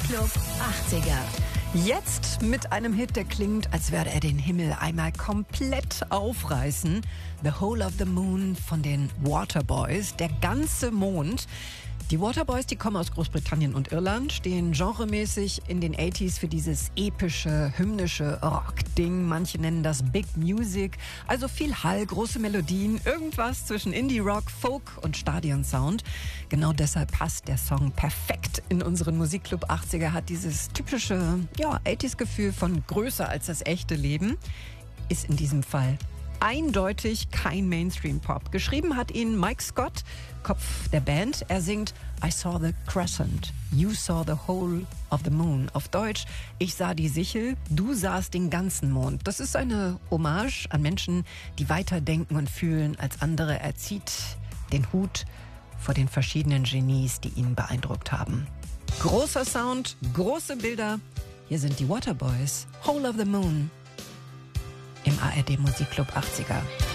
Musikclub 80er. Jetzt mit einem Hit, der klingt, als würde er den Himmel einmal komplett aufreißen. The Whole of the Moon von den Waterboys, der ganze Mond. Die Waterboys, die kommen aus Großbritannien und Irland, stehen genremäßig in den 80s für dieses epische, hymnische Rock-Ding. Manche nennen das Big Music, also viel Hall, große Melodien, irgendwas zwischen Indie-Rock, Folk und Stadionsound. Genau deshalb passt der Song perfekt in unseren Musikclub 80er, hat dieses typische 80s-Gefühl von größer als das echte Leben, ist in diesem Fall eindeutig kein Mainstream-Pop. Geschrieben hat ihn Mike Scott, Kopf der Band. Er singt I saw the crescent, you saw the whole of the moon. Auf Deutsch, ich sah die Sichel, du sahst den ganzen Mond. Das ist eine Hommage an Menschen, die weiter denken und fühlen als andere. Er zieht den Hut vor den verschiedenen Genies, die ihn beeindruckt haben. Großer Sound, große Bilder. Hier sind die Waterboys, Whole of the Moon. Im ARD Musikclub 80er.